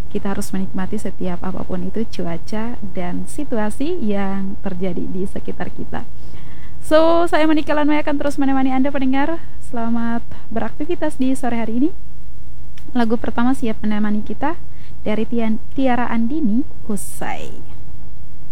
kita harus menikmati setiap apapun itu cuaca dan situasi yang terjadi di sekitar kita. So, saya Monika Lanmaya akan terus menemani Anda pendengar. Selamat beraktivitas di sore hari ini. Lagu pertama siap menemani kita dari Tiara Andini, Usai.